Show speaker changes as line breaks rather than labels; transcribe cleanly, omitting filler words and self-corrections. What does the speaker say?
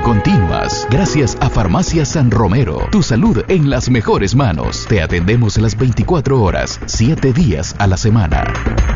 continuas. Gracias a Farmacia San Romero. Tu salud en las mejores manos. Te atendemos las 24 horas, 7 días a la semana.